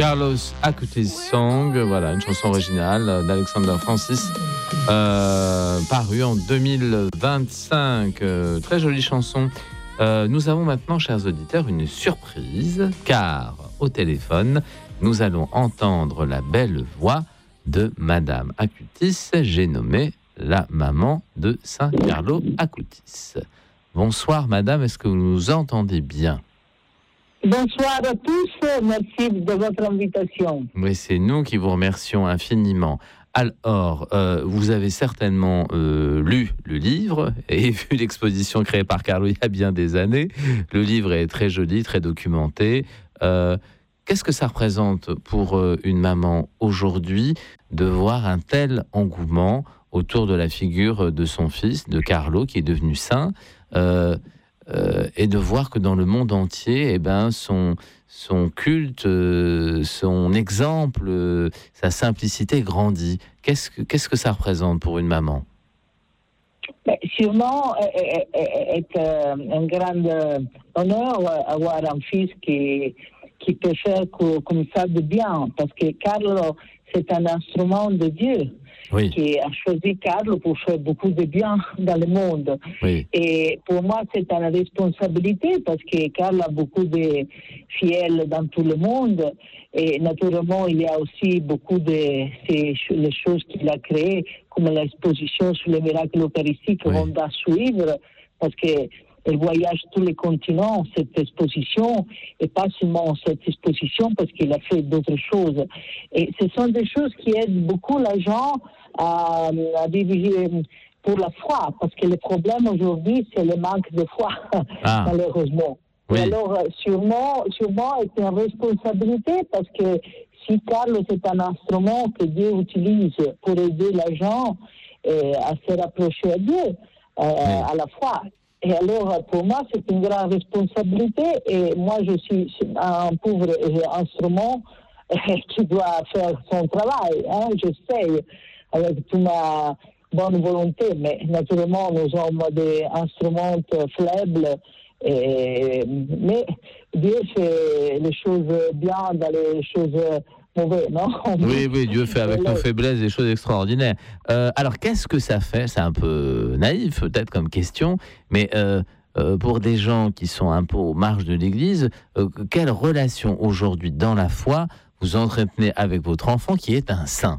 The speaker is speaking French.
Carlos Acutis Song, voilà, une chanson originale d'Alexander Francis, parue en 2025. Très jolie chanson. Nous avons maintenant, chers auditeurs, une surprise, car au téléphone, nous allons entendre la belle voix de Madame Acutis, j'ai nommé la maman de Saint Carlo Acutis. Bonsoir Madame, est-ce que vous nous entendez bien ? Bonsoir à tous, merci de votre invitation. Oui, c'est nous qui vous remercions infiniment. Alors, vous avez certainement lu le livre et vu l'exposition créée par Carlo il y a bien des années. Le livre est très joli, très documenté. Qu'est-ce que ça représente pour une maman aujourd'hui de voir un tel engouement autour de la figure de son fils, de Carlo, qui est devenu saint, et de voir que dans le monde entier, son culte, son exemple, sa simplicité grandit. Qu'est-ce que ça représente pour une maman ? Sûrement, est un grand honneur avoir un fils qui peut faire comme ça de bien, parce que Carlo, c'est un instrument de Dieu. Oui. Qui a choisi Carlo pour faire beaucoup de bien dans le monde. Oui. Et pour moi, c'est une responsabilité parce que Carlo a beaucoup de fidèles dans tout le monde. Et naturellement, il y a aussi beaucoup de les choses qu'il a créées, comme l'exposition sur les miracles eucharistiques qu'on va suivre, parce que elle voyage tous les continents, cette exposition, et pas seulement cette exposition, parce qu'il a fait d'autres choses. Et ce sont des choses qui aident beaucoup les gens à vivre pour la foi, parce que le problème aujourd'hui, c'est le manque de foi, malheureusement. Oui. Et alors, sûrement, c'est une responsabilité, parce que si Carlo, c'est un instrument que Dieu utilise pour aider les gens à se rapprocher à Dieu, à la foi. Et alors, pour moi, c'est une grande responsabilité. Et moi, je suis un pauvre instrument qui doit faire son travail. J'essaie avec toute ma bonne volonté. Mais naturellement, nous sommes des instruments faibles. Mais Dieu fait les choses bien dans les choses mauvaises, non ? Oui, Dieu fait avec nos faiblesses des choses extraordinaires. Alors, qu'est-ce que ça fait ? C'est un peu naïf, peut-être, comme question, mais pour des gens qui sont un peu aux marges de l'Église, quelle relation aujourd'hui, dans la foi, vous entretenez avec votre enfant qui est un saint ?